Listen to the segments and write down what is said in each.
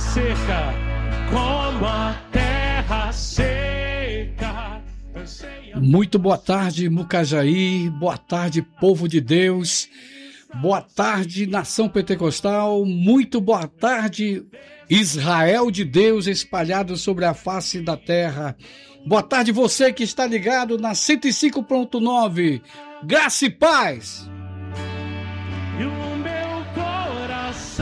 seca, como a terra seca. Muito boa tarde, Mucajaí, boa tarde, povo de Deus, boa tarde, nação pentecostal, muito boa tarde, Israel de Deus espalhado sobre a face da terra. Boa tarde você que está ligado na 105.9, graça e paz. E o meu coração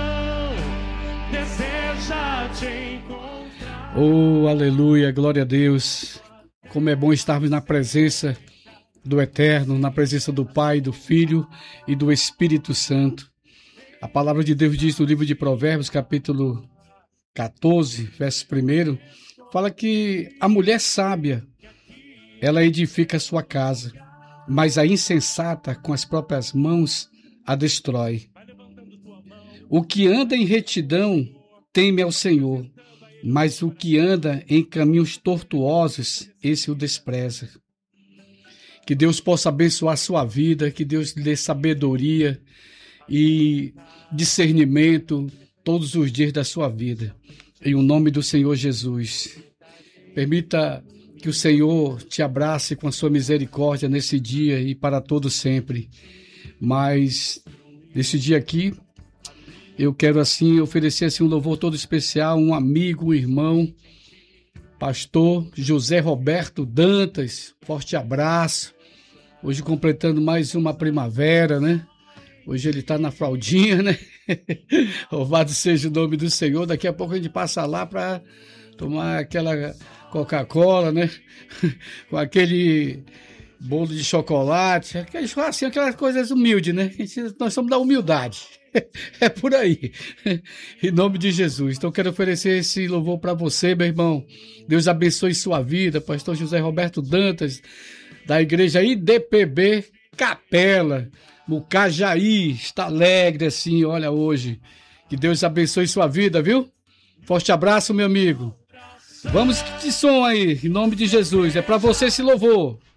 deseja te encontrar. Oh, aleluia, glória a Deus. Como é bom estarmos na presença do Eterno, na presença do Pai, do Filho e do Espírito Santo. A palavra de Deus diz no livro de Provérbios, capítulo 14, verso 1, fala que a mulher sábia, ela edifica a sua casa, mas a insensata com as próprias mãos a destrói. O que anda em retidão teme ao Senhor, mas o que anda em caminhos tortuosos, esse o despreza. Que Deus possa abençoar a sua vida, que Deus lhe dê sabedoria e discernimento todos os dias da sua vida. Em o nome do Senhor Jesus. Permita que o Senhor te abrace com a sua misericórdia nesse dia e para todo sempre. Mas nesse dia aqui, eu quero assim oferecer assim um louvor todo especial, um amigo, um irmão, pastor José Roberto Dantas, forte abraço. Hoje completando mais uma primavera, né? Hoje ele está na fraldinha, né? Louvado seja o nome do Senhor. Daqui a pouco a gente passa lá para tomar aquela Coca-Cola, né? Com aquele bolo de chocolate, assim, aquelas coisas humildes, né? Nós somos da humildade. É por aí, em nome de Jesus. Então quero oferecer esse louvor para você, meu irmão. Deus abençoe sua vida, pastor José Roberto Dantas, da igreja IDPB Capela, Mucajaí, está alegre assim, olha hoje. Que Deus abençoe sua vida, viu? Forte abraço, meu amigo. Vamos de som aí, em nome de Jesus. É para você esse louvor.